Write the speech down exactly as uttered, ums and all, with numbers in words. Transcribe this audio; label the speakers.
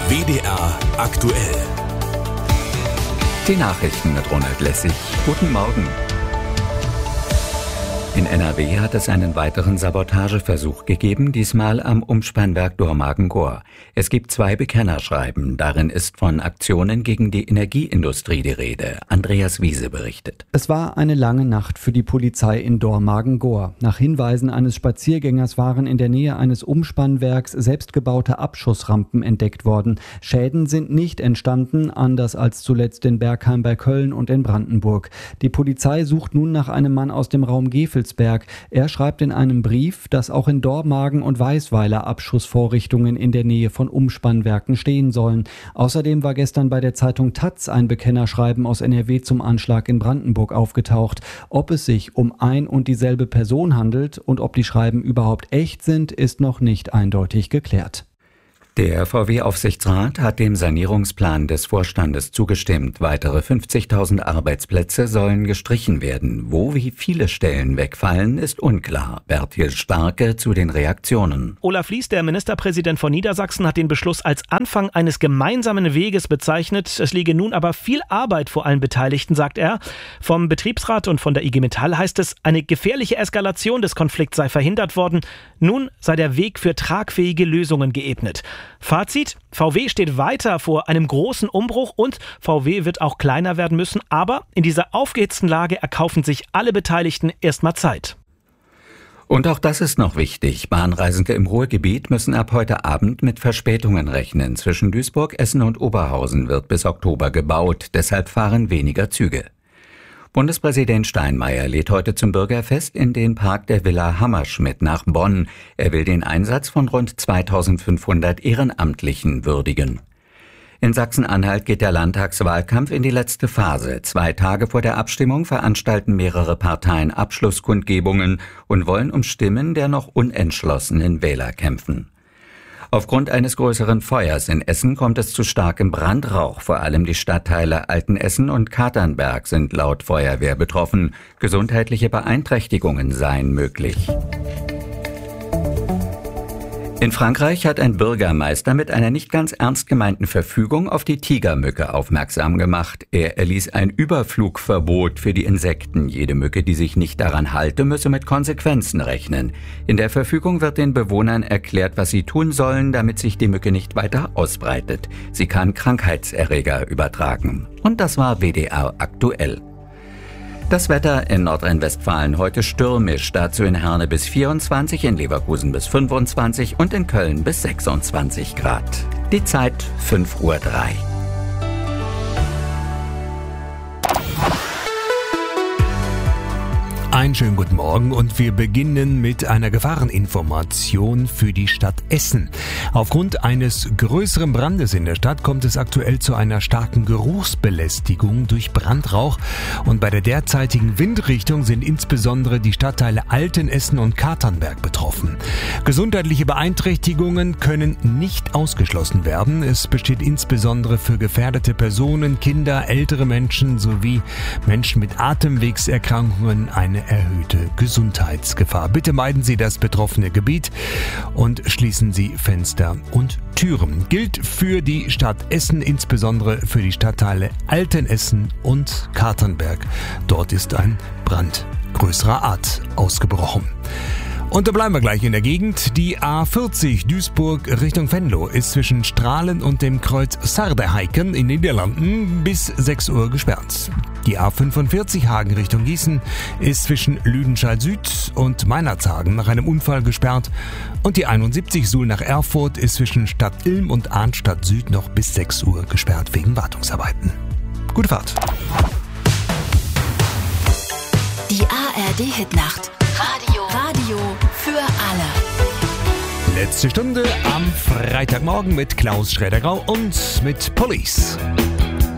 Speaker 1: W D R aktuell.
Speaker 2: Die Nachrichten mit Ronald Lessig. Guten Morgen. In N R W hat es einen weiteren Sabotageversuch gegeben, diesmal am Umspannwerk Dormagen-Gohr. Es gibt zwei Bekennerschreiben. Darin ist von Aktionen gegen die Energieindustrie die Rede. Andreas Wiese berichtet.
Speaker 3: Es war eine lange Nacht für die Polizei in Dormagen-Gohr. Nach Hinweisen eines Spaziergängers waren in der Nähe eines Umspannwerks selbstgebaute Abschussrampen entdeckt worden. Schäden sind nicht entstanden, anders als zuletzt in Bergheim bei Köln und in Brandenburg. Die Polizei sucht nun nach einem Mann aus dem Raum Gefelsberg. Er schreibt in einem Brief, dass auch in Dormagen und Weisweiler Abschussvorrichtungen in der Nähe von Umspannwerken stehen sollen. Außerdem war gestern bei der Zeitung Taz ein Bekennerschreiben aus N R W zum Anschlag in Brandenburg aufgetaucht. Ob es sich um ein und dieselbe Person handelt und ob die Schreiben überhaupt echt sind, ist noch nicht eindeutig geklärt.
Speaker 2: Der V W-Aufsichtsrat hat dem Sanierungsplan des Vorstandes zugestimmt. Weitere fünfzigtausend Arbeitsplätze sollen gestrichen werden. Wo wie viele Stellen wegfallen, ist unklar. Bertil Starke zu den Reaktionen.
Speaker 4: Olaf Lies, der Ministerpräsident von Niedersachsen, hat den Beschluss als Anfang eines gemeinsamen Weges bezeichnet. Es liege nun aber viel Arbeit vor allen Beteiligten, sagt er. Vom Betriebsrat und von der I G Metall heißt es, eine gefährliche Eskalation des Konflikts sei verhindert worden. Nun sei der Weg für tragfähige Lösungen geebnet. Fazit: V W steht weiter vor einem großen Umbruch und V W wird auch kleiner werden müssen. Aber in dieser aufgehitzten Lage erkaufen sich alle Beteiligten erstmal Zeit.
Speaker 2: Und auch das ist noch wichtig. Bahnreisende im Ruhrgebiet müssen ab heute Abend mit Verspätungen rechnen. Zwischen Duisburg, Essen und Oberhausen wird bis Oktober gebaut. Deshalb fahren weniger Züge. Bundespräsident Steinmeier lädt heute zum Bürgerfest in den Park der Villa Hammerschmidt nach Bonn. Er will den Einsatz von rund zweitausendfünfhundert Ehrenamtlichen würdigen. In Sachsen-Anhalt geht der Landtagswahlkampf in die letzte Phase. Zwei Tage vor der Abstimmung veranstalten mehrere Parteien Abschlusskundgebungen und wollen um Stimmen der noch unentschlossenen Wähler kämpfen. Aufgrund eines größeren Feuers in Essen kommt es zu starkem Brandrauch. Vor allem die Stadtteile Altenessen und Katernberg sind laut Feuerwehr betroffen. Gesundheitliche Beeinträchtigungen seien möglich. In Frankreich hat ein Bürgermeister mit einer nicht ganz ernst gemeinten Verfügung auf die Tigermücke aufmerksam gemacht. Er erließ ein Überflugverbot für die Insekten. Jede Mücke, die sich nicht daran halte, müsse mit Konsequenzen rechnen. In der Verfügung wird den Bewohnern erklärt, was sie tun sollen, damit sich die Mücke nicht weiter ausbreitet. Sie kann Krankheitserreger übertragen. Und das war W D R aktuell. Das Wetter in Nordrhein-Westfalen heute stürmisch, dazu in Herne bis vierundzwanzig, in Leverkusen bis fünfundzwanzig und in Köln bis sechsundzwanzig Grad. Die Zeit fünf Uhr drei.
Speaker 1: Einen schönen guten Morgen und wir beginnen mit einer Gefahreninformation für die Stadt Essen. Aufgrund eines größeren Brandes in der Stadt kommt es aktuell zu einer starken Geruchsbelästigung durch Brandrauch und bei der derzeitigen Windrichtung sind insbesondere die Stadtteile Altenessen und Katernberg betroffen. Gesundheitliche Beeinträchtigungen können nicht ausgeschlossen werden. Es besteht insbesondere für gefährdete Personen, Kinder, ältere Menschen sowie Menschen mit Atemwegserkrankungen eine erhöhte Gesundheitsgefahr. Bitte meiden Sie das betroffene Gebiet und schließen Sie Fenster und Türen. Gilt für die Stadt Essen, insbesondere für die Stadtteile Altenessen und Katernberg. Dort ist ein Brand größerer Art ausgebrochen. Und da bleiben wir gleich in der Gegend. Die A vierzig Duisburg Richtung Venlo ist zwischen Strahlen und dem Kreuz Sardeheiken in den Niederlanden bis sechs Uhr gesperrt. Die A fünfundvierzig Hagen Richtung Gießen ist zwischen Lüdenscheid Süd und Meinerzhagen nach einem Unfall gesperrt. Und die einundsiebzig Suhl nach Erfurt ist zwischen Stadt Ilm und Arnstadt Süd noch bis sechs Uhr gesperrt wegen Wartungsarbeiten. Gute Fahrt.
Speaker 5: Die A R D-Hitnacht. Radio. Radio für alle.
Speaker 1: Letzte Stunde am Freitagmorgen mit Klaus Schrädergrau und mit Police.